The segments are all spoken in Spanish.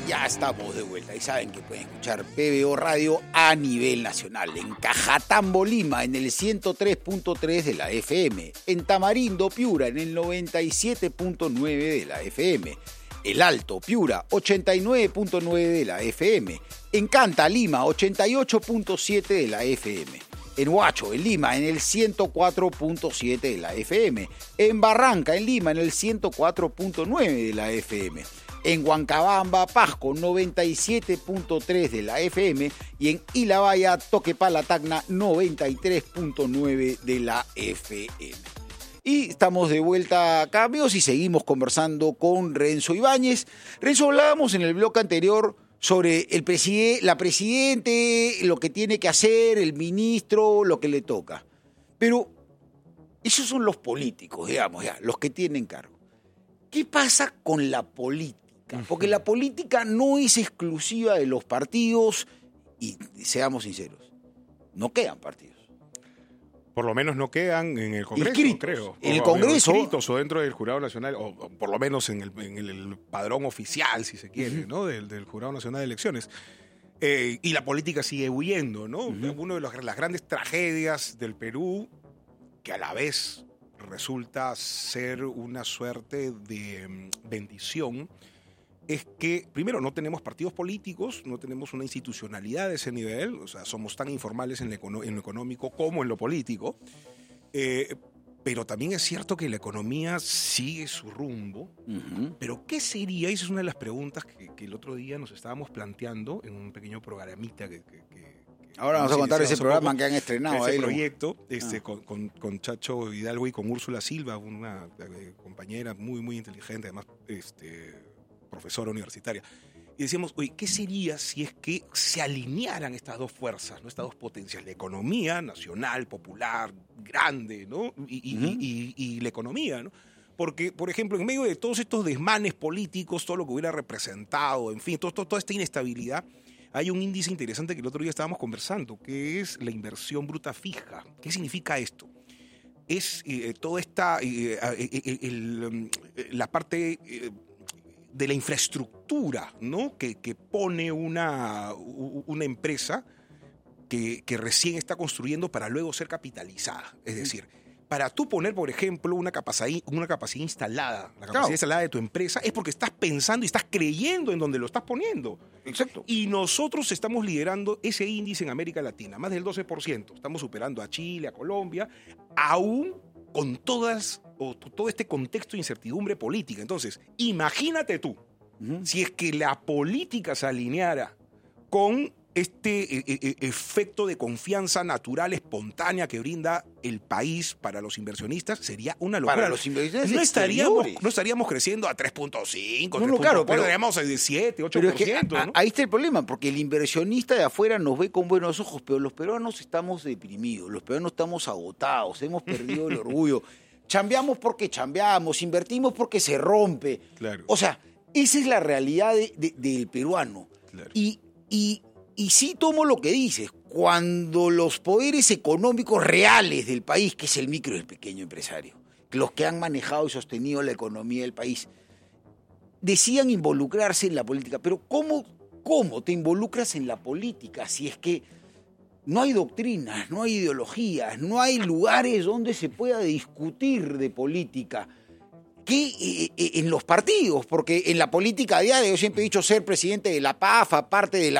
Ya estamos de vuelta y saben que pueden escuchar PBO Radio a nivel nacional. En Cajatambo, Lima, en el 103.3 de la FM. En Tamarindo, Piura, en el 97.9 de la FM. El Alto, Piura, 89.9 de la FM. En Canta, Lima, 88.7 de la FM. En Huacho, en Lima, en el 104.7 de la FM. En Barranca, en Lima, en el 104.9 de la FM. En Huancabamba, Pasco, 97.3 de la FM. Y en Ilabaya, Toquepala, Tacna, 93.9 de la FM. Y estamos de vuelta acá, amigos, y seguimos conversando con Renzo Ibáñez. Renzo, hablábamos en el bloque anterior sobre la presidente, lo que tiene que hacer, el ministro, lo que le toca. Pero esos son los políticos, digamos, ya, los que tienen cargo. ¿Qué pasa con la política? Porque la política no es exclusiva de los partidos y, seamos sinceros, no quedan partidos. Por lo menos no quedan en el Congreso, inscritos, creo. En el Congreso. Inscritos o dentro del Jurado Nacional, o por lo menos en el padrón oficial, si se quiere, ¿no? Del Jurado Nacional de Elecciones. Y la política sigue huyendo, ¿no? Una de las grandes tragedias del Perú, que a la vez resulta ser una suerte de bendición, es que, primero, no tenemos partidos políticos, no tenemos una institucionalidad de ese nivel, o sea, somos tan informales en lo económico como en lo político, pero también es cierto que la economía sigue su rumbo, pero ¿qué sería? Esa es una de las preguntas que el otro día nos estábamos planteando en un pequeño programita que ahora vamos a contar ese programa que han estrenado ese ahí. Proyecto, con Chacho Hidalgo y con Úrsula Silva, una compañera muy, muy inteligente, además, profesora universitaria, y decíamos, oye, ¿qué sería si es que se alinearan estas dos fuerzas, ¿no? Estas dos potencias, la economía nacional, popular, grande, ¿no? Y la economía, ¿no? Porque, por ejemplo, en medio de todos estos desmanes políticos, todo lo que hubiera representado, en fin, toda esta inestabilidad, hay un índice interesante que el otro día estábamos conversando, que es la inversión bruta fija. ¿Qué significa esto? Es toda esta, la parte de la infraestructura, ¿no? que pone una empresa que recién está construyendo para luego ser capitalizada. Es decir, para tú poner, por ejemplo, una capacidad instalada, la capacidad instalada de tu empresa, es porque estás pensando y estás creyendo en donde lo estás poniendo. Exacto. Y nosotros estamos liderando ese índice en América Latina, más del 12%. Estamos superando a Chile, a Colombia, aún con todo este contexto de incertidumbre política. Entonces, imagínate tú, si es que la política se alineara con este efecto de confianza natural, espontánea que brinda el país para los inversionistas, sería una locura. Para los inversionistas no estaríamos creciendo a 3.5, no, claro, pero estaríamos a 7, 8%. Pero es que ¿no? ahí está el problema, porque el inversionista de afuera nos ve con buenos ojos, pero los peruanos estamos deprimidos, los peruanos estamos agotados, hemos perdido el orgullo. Chambeamos porque chambeamos, invertimos porque se rompe. Claro. O sea, esa es la realidad del peruano. Claro. Y sí tomo lo que dices, cuando los poderes económicos reales del país, que es el micro y el pequeño empresario, los que han manejado y sostenido la economía del país, decían involucrarse en la política. Pero ¿cómo te involucras en la política si es que no hay doctrinas, no hay ideologías, no hay lugares donde se pueda discutir de política? Que en los partidos, porque en la política diaria yo siempre he dicho ser presidente de la PAFA, parte de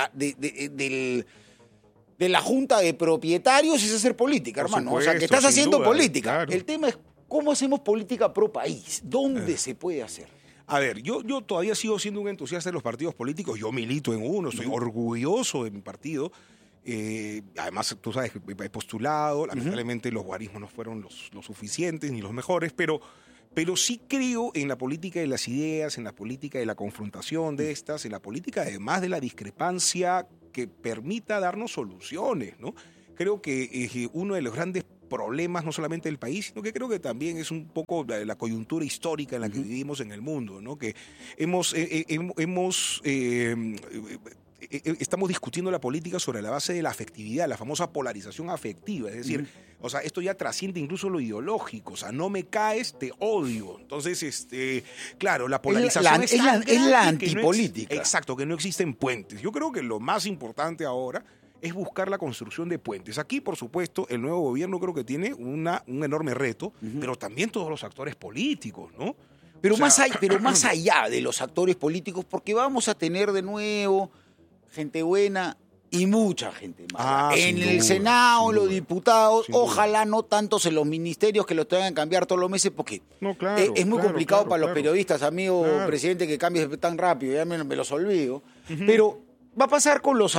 la Junta de Propietarios, es hacer política, Por hermano. supuesto, O sea, que estás haciendo duda, política. claro. El tema es cómo hacemos política pro país, dónde se puede hacer. A ver, yo todavía sigo siendo un entusiasta de los partidos políticos, yo milito en uno, estoy orgulloso de mi partido. Además, tú sabes que he postulado, lamentablemente los guarismos no fueron los suficientes ni los mejores, pero sí creo en la política de las ideas, en la política de la confrontación de estas, en la política además de la discrepancia que permita darnos soluciones, ¿no? Creo que uno de los grandes problemas, no solamente del país, sino que creo que también es un poco la coyuntura histórica en la que vivimos en el mundo, ¿no? Que hemos estamos discutiendo la política sobre la base de la afectividad, la famosa polarización afectiva. Es decir, o sea, esto ya trasciende incluso lo ideológico. O sea, no me caes, te odio. Entonces, claro, la polarización es la antipolítica. Exacto, que no existen puentes. Yo creo que lo más importante ahora es buscar la construcción de puentes. Aquí, por supuesto, el nuevo gobierno creo que tiene un enorme reto, pero también todos los actores políticos, ¿no? Pero más allá de los actores políticos, porque vamos a tener de nuevo gente buena y mucha gente mala. En el Senado, los diputados, ojalá no tantos en los ministerios que los tengan que cambiar todos los meses, porque es muy complicado para los periodistas, amigo presidente, que cambies tan rápido, ya me los olvido. Pero va a pasar con los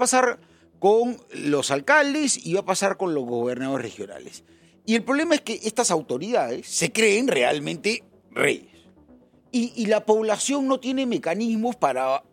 alcaldes y va a pasar con los gobernadores regionales. Y el problema es que estas autoridades se creen realmente reyes. Y la población no tiene mecanismos para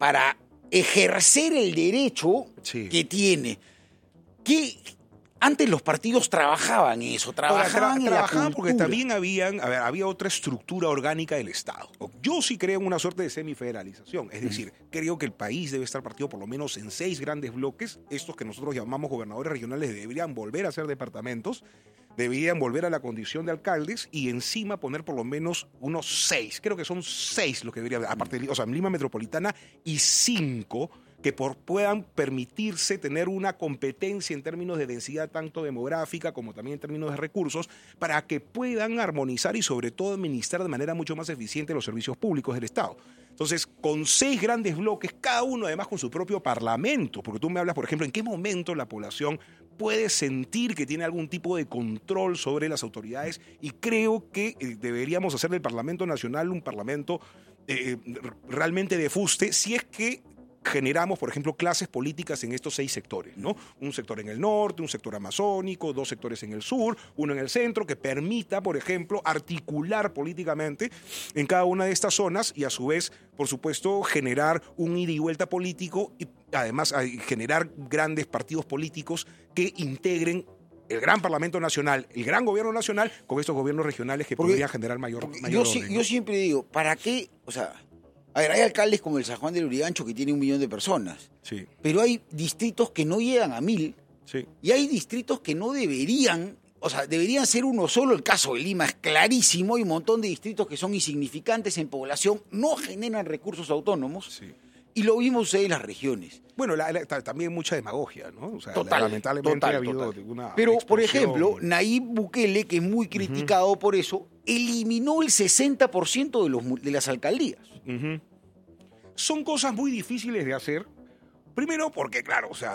ejercer el derecho que tiene. Que antes los partidos trabajaban eso, trabajaban porque también había otra estructura orgánica del Estado. Yo sí creo en una suerte de semifederalización, es decir, creo que el país debe estar partido por lo menos en 6 grandes bloques. Estos que nosotros llamamos gobernadores regionales deberían volver a ser departamentos, deberían volver a la condición de alcaldes y encima poner por lo menos unos 6. Creo que son 6 los que deberían haber, aparte de Lima Metropolitana, y 5 que puedan permitirse tener una competencia en términos de densidad tanto demográfica como también en términos de recursos, para que puedan armonizar y sobre todo administrar de manera mucho más eficiente los servicios públicos del Estado. Entonces, con 6 grandes bloques, cada uno además con su propio parlamento, porque tú me hablas, por ejemplo, en qué momento la población puede sentir que tiene algún tipo de control sobre las autoridades, y creo que deberíamos hacer del Parlamento Nacional un parlamento realmente de fuste, si es que generamos, por ejemplo, clases políticas en estos 6 sectores, ¿no? Un sector en el norte, un sector amazónico, 2 sectores en el sur, uno en el centro, que permita, por ejemplo, articular políticamente en cada una de estas zonas y a su vez, por supuesto, generar un ida y vuelta político y además generar grandes partidos políticos que integren el gran Parlamento Nacional, el gran Gobierno Nacional, con estos gobiernos regionales que podrían generar mayor orden, ¿no? Yo siempre digo, ¿para qué? O sea, a ver, hay alcaldes como el San Juan del Urigancho que tiene 1 millón de personas. Sí. Pero hay distritos que no llegan a 1000. Sí. Y hay distritos que no deberían, o sea, deberían ser uno solo. El caso de Lima es clarísimo. Hay un montón de distritos que son insignificantes en población, no generan recursos autónomos. Sí. Y lo vimos en las regiones. Bueno, también mucha demagogia, ¿no? O sea, lamentablemente ha habido una Pero, explosión. por ejemplo, Nayib Bukele, que es muy criticado por eso, eliminó el 60% de las alcaldías. Son cosas muy difíciles de hacer. Primero porque, claro, o sea,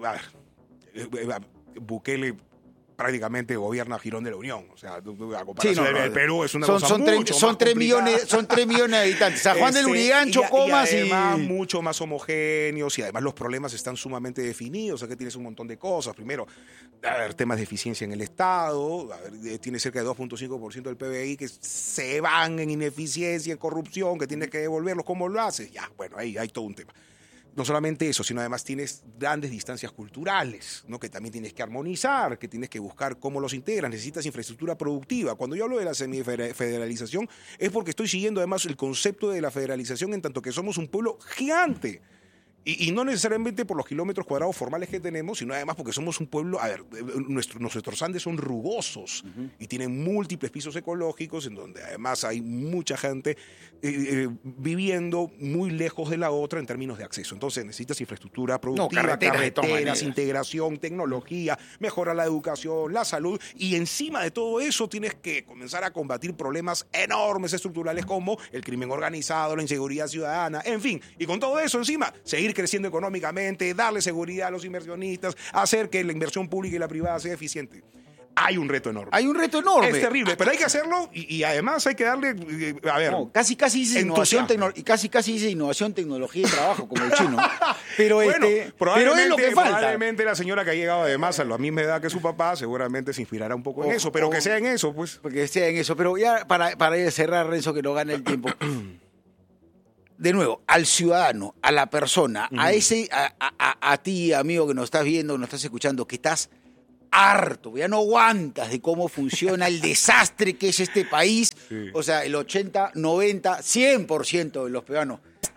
Bukele prácticamente gobierna Girón de la Unión. O sea, a comparación del Perú es una cosa mucho más complicada. Son 3 millones de habitantes. San Juan del Urigancho, comas y además mucho más homogéneos, y además los problemas están sumamente definidos. O sea, que tienes un montón de cosas. Primero, temas de eficiencia en el Estado. Tienes cerca de 2.5% del PBI que se van en ineficiencia, en corrupción, que tienes que devolverlos. ¿Cómo lo haces? Ya, bueno, ahí hay todo un tema. No solamente eso, sino además tienes grandes distancias culturales, ¿no? Que también tienes que armonizar, que tienes que buscar cómo los integras, necesitas infraestructura productiva. Cuando yo hablo de la semifederalización es porque estoy siguiendo además el concepto de la federalización en tanto que somos un pueblo gigante. Y no necesariamente por los kilómetros cuadrados formales que tenemos, sino además porque somos un pueblo, nuestros Andes son rugosos y tienen múltiples pisos ecológicos en donde además hay mucha gente viviendo muy lejos de la otra en términos de acceso. Entonces necesitas infraestructura productiva, carreteras, integración, tecnología, mejora la educación, la salud, y encima de todo eso tienes que comenzar a combatir problemas enormes estructurales como el crimen organizado, la inseguridad ciudadana, en fin, y con todo eso encima seguir creciendo económicamente, darle seguridad a los inversionistas, hacer que la inversión pública y la privada sea eficiente. Hay un reto enorme. Es terrible, pero hay que hacerlo y además hay que darle, casi dice innovación, casi dice innovación, tecnología y trabajo, como el chino. Pero bueno, pero es lo que falta. Probablemente la señora que ha llegado además a la misma edad que su papá seguramente se inspirará un poco en eso, pero que sea en eso, pues. Que sea en eso, pero ya para ir a cerrar, Renzo, que no gane el tiempo. De nuevo, al ciudadano, a la persona, a ti, amigo, que nos estás viendo, que nos estás escuchando, que estás harto, ya no aguantas de cómo funciona el desastre que es este país. Sí. O sea, el 80, 90, 100% de los peruanos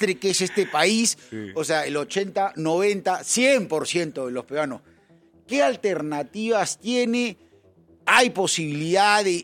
desastre que es este país. Sí. O sea, el 80, 90, 100% de los peruanos. ¿Qué alternativas tiene? ¿Hay posibilidad de